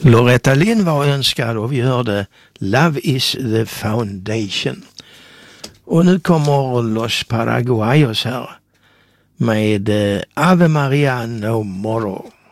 Loretta Lynn var önskad och vi hörde Love is the Foundation. Och nu kommer Los Paraguayos här med Ave Maria no Moro.